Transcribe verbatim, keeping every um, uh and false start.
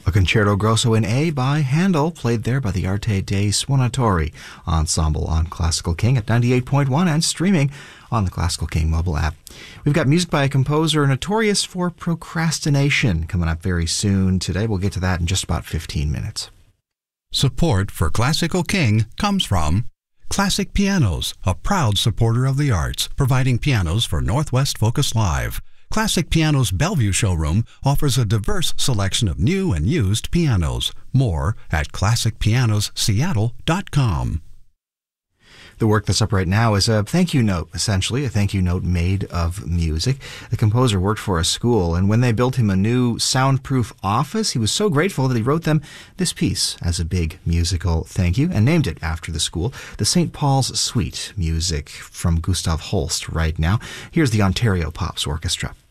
A Concerto Grosso in A by Handel, played there by the Arte dei Suonatori Ensemble on Classical King at ninety-eight point one and streaming on the Classical King mobile app. We've got music by a composer notorious for procrastination coming up very soon today. We'll get to that in just about fifteen minutes. Support for Classical King comes from Classic Pianos, a proud supporter of the arts, providing pianos for Northwest Focus Live. Classic Pianos Bellevue showroom offers a diverse selection of new and used pianos. More at classic pianos seattle dot com. The work that's up right now is a thank you note, essentially, a thank you note made of music. The composer worked for a school, and when they built him a new soundproof office, he was so grateful that he wrote them this piece as a big musical thank you and named it after the school. The Saint Paul's Suite, music from Gustav Holst right now. Here's the Ontario Pops Orchestra.